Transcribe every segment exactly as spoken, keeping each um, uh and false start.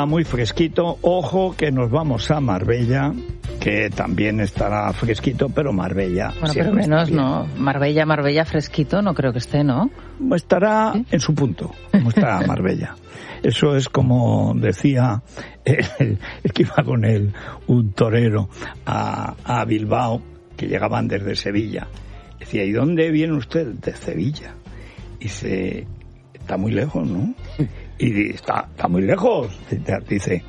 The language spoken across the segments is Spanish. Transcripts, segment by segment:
muy fresquito. Ojo que nos vamos a Marbella, que también estará fresquito, pero Marbella... Bueno, pero menos, ¿no? Marbella, Marbella fresquito, no creo que esté, ¿no? Estará ¿Sí? en su punto, como estará Marbella. Eso es como decía el, el que iba con él, un torero a, a Bilbao, que llegaban desde Sevilla. Decía, ¿y dónde viene usted? De Sevilla. Y dice, está muy lejos, ¿no? Y dice, está, está muy lejos. Dice,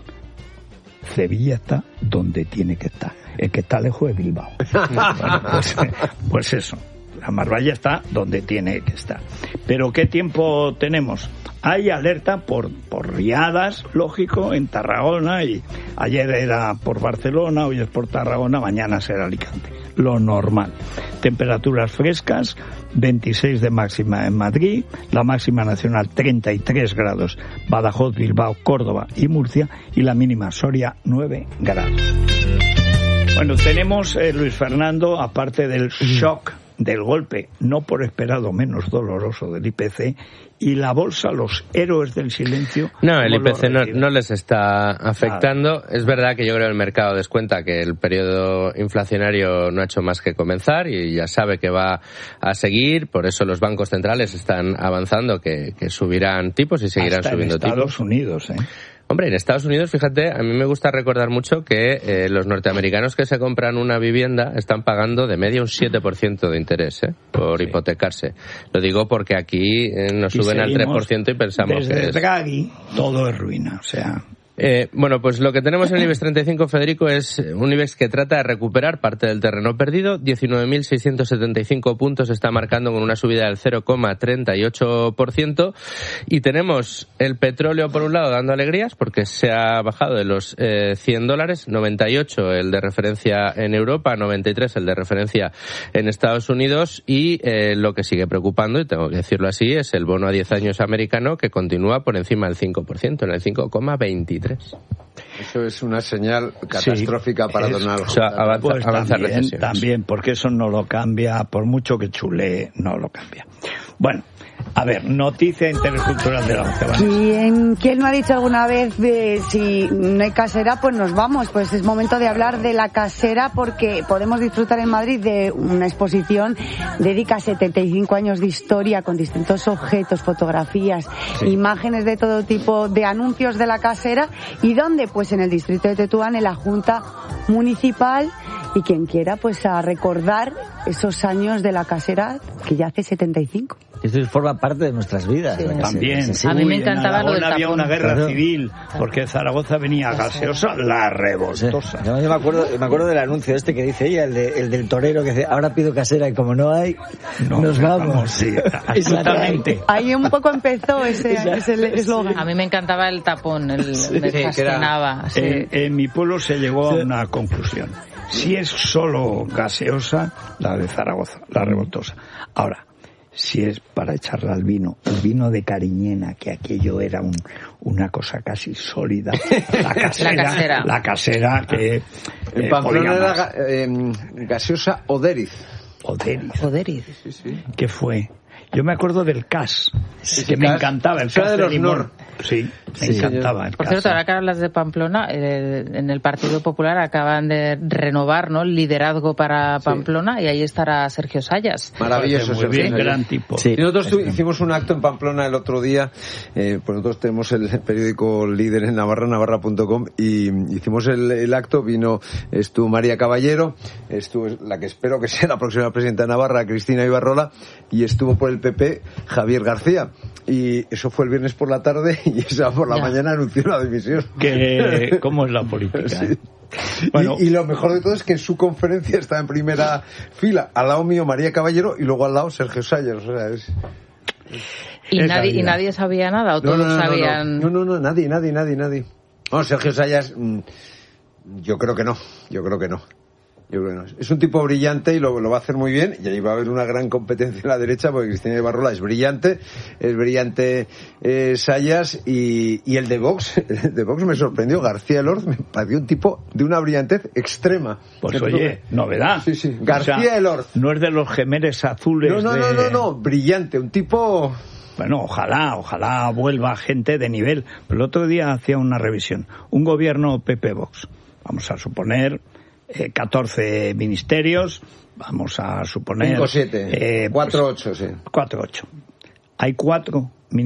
Sevilla está donde tiene que estar. El que está lejos es Bilbao. Bueno, pues, pues eso. La Marbella está donde tiene que estar. Pero ¿qué tiempo tenemos? Hay alerta por, por riadas, lógico, en Tarragona, y ayer era por Barcelona, hoy es por Tarragona, mañana será Alicante. Lo normal. Temperaturas frescas, veintiséis de máxima en Madrid, la máxima nacional treinta y tres grados, Badajoz, Bilbao, Córdoba y Murcia, y la mínima Soria nueve grados. Bueno, tenemos, eh, Luis Fernando, aparte del shock del golpe, no por esperado menos doloroso del I P C, y la bolsa, los héroes del silencio... No, el I P C no, no les está afectando. Claro. Es verdad que yo creo que el mercado descuenta que el periodo inflacionario no ha hecho más que comenzar y ya sabe que va a seguir, por eso los bancos centrales están avanzando que, que subirán tipos y seguirán hasta subiendo en Estados tipos. Unidos, ¿eh? Hombre, en Estados Unidos, fíjate, a mí me gusta recordar mucho que eh, los norteamericanos que se compran una vivienda están pagando de media un siete por ciento de interés, ¿eh? Por sí. hipotecarse. Lo digo porque aquí eh, nos y suben al tres por ciento y pensamos desde que es... Draghi, todo es ruina, o sea... Eh, bueno, pues lo que tenemos en el IBEX treinta y cinco, Federico, es un IBEX que trata de recuperar parte del terreno perdido. diecinueve mil seiscientos setenta y cinco puntos está marcando con una subida del cero coma treinta y ocho por ciento. Y tenemos el petróleo, por un lado, dando alegrías porque se ha bajado de los eh, cien dólares, noventa y ocho el de referencia en Europa, noventa y tres el de referencia en Estados Unidos. Y eh, lo que sigue preocupando, y tengo que decirlo así, es el bono a diez años americano, que continúa por encima del cinco por ciento, en el cinco coma veintitrés. Eso es una señal catastrófica sí, para es, Donald. O sea, avanza, pues avanza también, también, porque eso no lo cambia, por mucho que chulee, no lo cambia. Bueno, a ver, noticia intercultural de la once. ¿Quién, ¿Quién no ha dicho alguna vez de si no hay casera, pues nos vamos? Pues es momento de hablar de la casera porque podemos disfrutar en Madrid de una exposición dedica setenta y cinco años de historia con distintos objetos, fotografías, sí. imágenes de todo tipo, de anuncios de la casera. ¿Y dónde? Pues en el distrito de Tetuán, en la Junta Municipal. Y quien quiera, pues a recordar esos años de la casera que ya hace setenta y cinco. Esto forma parte de nuestras vidas. Sí. También. A mí me encantaba lo del tapón. Había una guerra claro. civil, porque Zaragoza venía gaseosa, la revoltosa. Sí. Yo me acuerdo, me acuerdo del anuncio este que dice ella, el, de, el del torero, que dice, ahora pido casera y como no hay, no, nos vamos. vamos sí, absolutamente. Ahí un poco empezó ese eslogan. A mí me encantaba el tapón, el, sí, me fascinaba. Sí. En, en mi pueblo se llegó sí. a una conclusión. Si es solo gaseosa, la de Zaragoza, la revoltosa. Ahora, si es para echarla al vino, el vino de Cariñena, que aquello era un, una cosa casi sólida, la casera, la casera, la casera que... Eh, en Pamplona era eh, gaseosa Oderiz. Oderiz. Oderiz. Sí, sí. ¿Qué fue? Yo me acuerdo del Cas, sí, que sí, me Cas, encantaba, el Cas Cas de de los limón. Nor. Sí, me sí, encantaba el Por Cas. cierto, ahora que hablas de Pamplona, eh, en el Partido Popular acaban de renovar, ¿no?, el liderazgo para Pamplona, sí. y ahí estará Sergio Sayas. Maravilloso, muy bien, gran tipo. Sí. Y nosotros tu, hicimos un acto en Pamplona el otro día, eh, pues nosotros tenemos el periódico líder en Navarra, navarra punto com, y hicimos el, el acto, vino, estuvo María Caballero, estuvo la que espero que sea la próxima presidenta de Navarra, Cristina Ibarrola, y estuvo por el P P Javier García. Y eso fue el viernes por la tarde y esa por la ya. mañana anunció la dimisión. Que, ¿cómo es la política? Sí. ¿eh? Bueno, y, y lo mejor de todo es que en su conferencia está en primera fila, al lado mío María Caballero y luego al lado Sergio Sayas. O sea, es, ¿Y, nadie, ¿Y nadie sabía nada o todos no, no, no, sabían...? No, no, no, nadie, nadie, nadie, nadie. No, Sergio Sayas, yo creo que no, yo creo que no. Yo creo que no. Es un tipo brillante y lo, lo va a hacer muy bien, y ahí va a haber una gran competencia en la derecha porque Cristina Ibarrola es brillante, es brillante eh, Sayas y, y el de Vox, el de Vox me sorprendió, García Elorz me pareció un tipo de una brillantez extrema. Pues Entonces, oye, novedad. Sí, sí, García o sea, Elorz. No es de los gemeres azules. No, no, de... no, no, no, brillante, un tipo... Bueno, ojalá, ojalá vuelva gente de nivel. Pero el otro día hacía una revisión. Un gobierno P P-Vox, vamos a suponer eh, catorce ministerios, vamos a suponer... cinco siete, eh, cuatro ocho, sí. cuatro ocho. Hay cuatro